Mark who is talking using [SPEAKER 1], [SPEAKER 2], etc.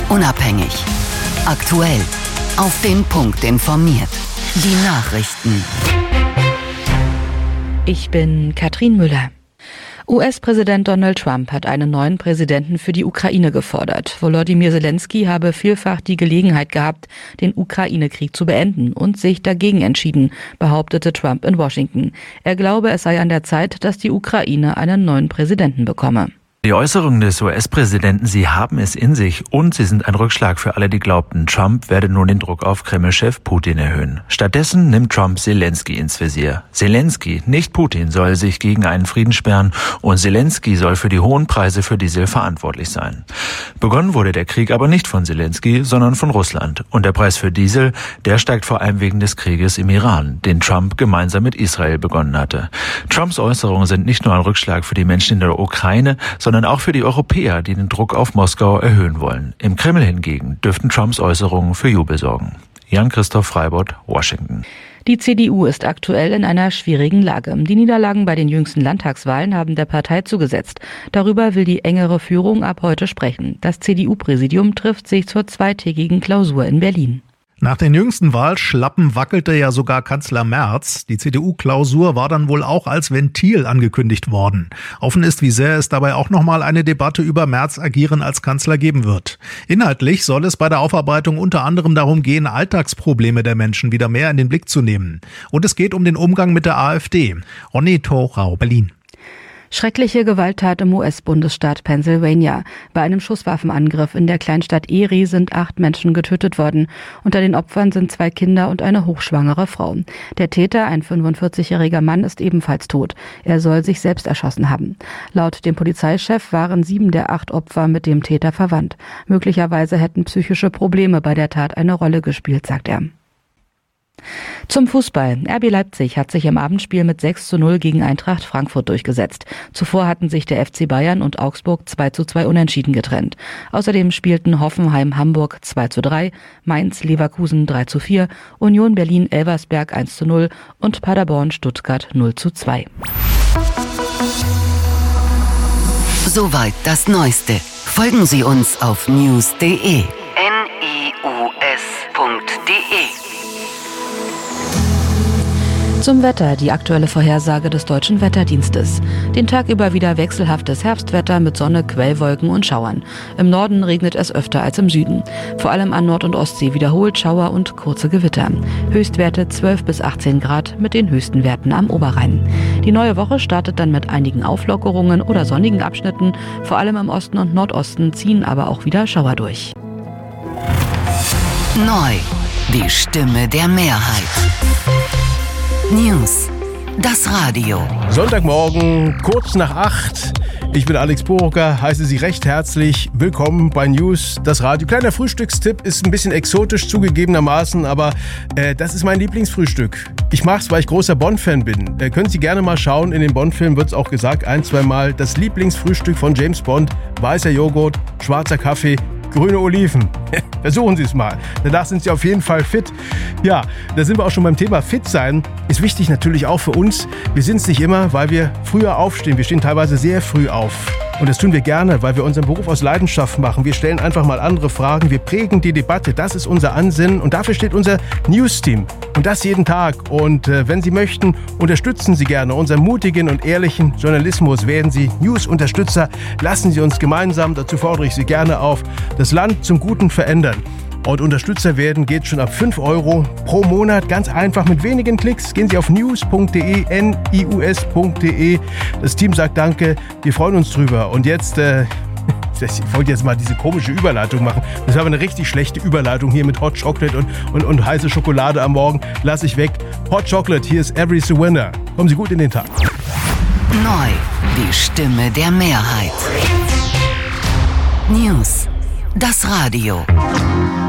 [SPEAKER 1] Unabhängig, aktuell, auf den Punkt informiert. Die Nachrichten.
[SPEAKER 2] Ich bin Katrin Müller. US-Präsident Donald Trump hat einen neuen Präsidenten für die Ukraine gefordert. Volodymyr Zelensky habe vielfach die Gelegenheit gehabt, den Ukraine-Krieg zu beenden und sich dagegen entschieden, behauptete Trump in Washington. Er glaube, es sei an der Zeit, dass die Ukraine einen neuen Präsidenten bekomme.
[SPEAKER 3] Die Äußerungen des US-Präsidenten, sie haben es in sich und sie sind ein Rückschlag für alle, die glaubten, Trump werde nun den Druck auf Kreml-Chef Putin erhöhen. Stattdessen nimmt Trump Zelensky ins Visier. Zelensky, nicht Putin, soll sich gegen einen Frieden sperren und Zelensky soll für die hohen Preise für Diesel verantwortlich sein. Begonnen wurde der Krieg aber nicht von Zelensky, sondern von Russland. Und der Preis für Diesel, der steigt vor allem wegen des Krieges im Iran, den Trump gemeinsam mit Israel begonnen hatte. Trumps Äußerungen sind nicht nur ein Rückschlag für die Menschen in der Ukraine, sondern auch für die Europäer, die den Druck auf Moskau erhöhen wollen. Im Kreml hingegen dürften Trumps Äußerungen für Jubel sorgen. Jan-Christoph Freibott, Washington.
[SPEAKER 2] Die CDU ist aktuell in einer schwierigen Lage. Die Niederlagen bei den jüngsten Landtagswahlen haben der Partei zugesetzt. Darüber will die engere Führung ab heute sprechen. Das CDU-Präsidium trifft sich zur zweitägigen Klausur in Berlin.
[SPEAKER 4] Nach den jüngsten Wahlschlappen wackelte ja sogar Kanzler Merz. Die CDU-Klausur war dann wohl auch als Ventil angekündigt worden. Offen ist, wie sehr es dabei auch nochmal eine Debatte über Merz Agieren als Kanzler geben wird. Inhaltlich soll es bei der Aufarbeitung unter anderem darum gehen, Alltagsprobleme der Menschen wieder mehr in den Blick zu nehmen. Und es geht um den Umgang mit der AfD. Ronny Thorau, Berlin.
[SPEAKER 2] Schreckliche Gewalttat im US-Bundesstaat Pennsylvania. Bei einem Schusswaffenangriff in der Kleinstadt Erie sind 8 Menschen getötet worden. Unter den Opfern sind 2 Kinder und eine hochschwangere Frau. Der Täter, ein 45-jähriger Mann, ist ebenfalls tot. Er soll sich selbst erschossen haben. Laut dem Polizeichef waren 7 der 8 Opfer mit dem Täter verwandt. Möglicherweise hätten psychische Probleme bei der Tat eine Rolle gespielt, sagt er. Zum Fußball. RB Leipzig hat sich im Abendspiel mit 6:0 gegen Eintracht Frankfurt durchgesetzt. Zuvor hatten sich der FC Bayern und Augsburg 2:2 unentschieden getrennt. Außerdem spielten Hoffenheim Hamburg 2:3, Mainz Leverkusen 3:4, Union Berlin Elversberg 1:0 und Paderborn Stuttgart 0:2.
[SPEAKER 1] Soweit das Neueste. Folgen Sie uns auf news.de.
[SPEAKER 2] Zum Wetter, die aktuelle Vorhersage des Deutschen Wetterdienstes. Den Tag über wieder wechselhaftes Herbstwetter mit Sonne, Quellwolken und Schauern. Im Norden regnet es öfter als im Süden. Vor allem an Nord- und Ostsee wiederholt Schauer und kurze Gewitter. Höchstwerte 12 bis 18 Grad mit den höchsten Werten am Oberrhein. Die neue Woche startet dann mit einigen Auflockerungen oder sonnigen Abschnitten. Vor allem im Osten und Nordosten ziehen aber auch wieder Schauer durch.
[SPEAKER 1] Neu, die Stimme der Mehrheit. News, das Radio.
[SPEAKER 5] Sonntagmorgen, kurz nach 8. Ich bin Alex Poroker, heiße Sie recht herzlich willkommen bei News, das Radio. Kleiner Frühstückstipp, ist ein bisschen exotisch zugegebenermaßen, aber das ist mein Lieblingsfrühstück. Ich mag's, weil ich großer Bond-Fan bin. Können Sie gerne mal schauen, in den Bond-Filmen wird's auch gesagt, 1-2 Mal, das Lieblingsfrühstück von James Bond, weißer Joghurt, schwarzer Kaffee, grüne Oliven. Versuchen Sie es mal. Danach sind Sie auf jeden Fall fit. Ja, da sind wir auch schon beim Thema fit sein. Ist wichtig natürlich auch für uns. Wir sind es nicht immer, weil wir früher aufstehen. Wir stehen teilweise sehr früh auf. Und das tun wir gerne, weil wir unseren Beruf aus Leidenschaft machen. Wir stellen einfach mal andere Fragen. Wir prägen die Debatte. Das ist unser Ansinnen. Und dafür steht unser News-Team. Und das jeden Tag. Und wenn Sie möchten, unterstützen Sie gerne unseren mutigen und ehrlichen Journalismus. Werden Sie News-Unterstützer. Lassen Sie uns gemeinsam, dazu fordere ich Sie gerne auf, das Land zum Guten verändern. Und Unterstützer werden geht schon ab 5 € pro Monat. Ganz einfach mit wenigen Klicks. Gehen Sie auf news.de, nius.de. Das Team sagt Danke. Wir freuen uns drüber. Und jetzt, ich wollte jetzt mal diese komische Überleitung machen. Das war aber eine richtig schlechte Überleitung hier mit Hot Chocolate und heiße Schokolade am Morgen. Lass ich weg. Hot Chocolate, hier ist Every the Winner. Kommen Sie gut in den Tag.
[SPEAKER 1] Neu, die Stimme der Mehrheit. News, das Radio.